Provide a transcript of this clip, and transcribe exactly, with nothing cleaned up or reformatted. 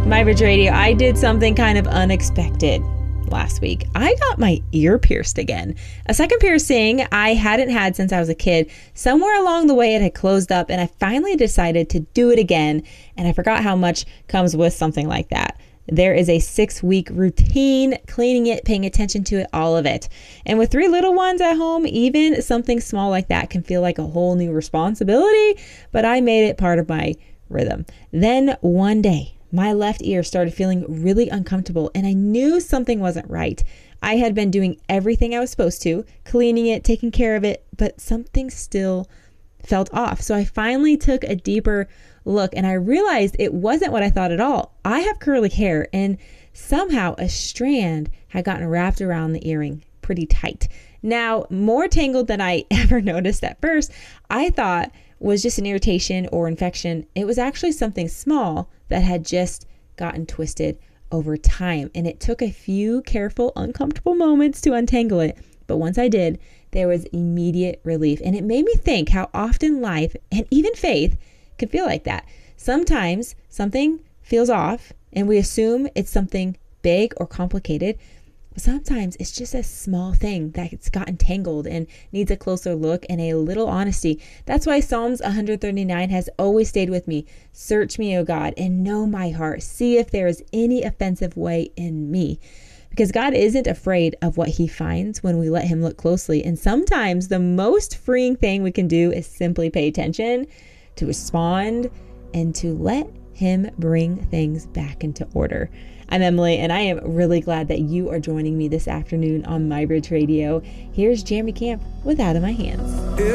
MyBridge Radio, I did something kind of unexpected last week. I got my ear pierced again. A second piercing I hadn't had since I was a kid. Somewhere along the way it had closed up and I finally decided to do it again, and I forgot how much comes with something like that. There is a six week routine, cleaning it, paying attention to it, all of it. And with three little ones at home, even something small like that can feel like a whole new responsibility, but I made it part of my rhythm. Then one day, my left ear started feeling really uncomfortable and I knew something wasn't right. I had been doing everything I was supposed to, cleaning it, taking care of it, but something still felt off. So I finally took a deeper look and I realized it wasn't what I thought at all. I have curly hair and somehow a strand had gotten wrapped around the earring pretty tight. Now, more tangled than I ever noticed at first, I thought was just an irritation or infection. It was actually something small that had just gotten twisted over time. And it took a few careful, uncomfortable moments to untangle it. But once I did, there was immediate relief. And it made me think how often life and even faith can feel like that. Sometimes something feels off and we assume it's something big or complicated. But sometimes it's just a small thing that's gotten tangled and needs a closer look and a little honesty. That's why Psalms one thirty-nine has always stayed with me. Search me, O God, and know my heart. See if there is any offensive way in me. Because God isn't afraid of what he finds when we let him look closely. And sometimes the most freeing thing we can do is simply pay attention, to respond, and to let him bring things back into order. I'm Emily, and I am really glad that you are joining me this afternoon on MyBridge Radio. Here's Jeremy Camp with Out of My Hands.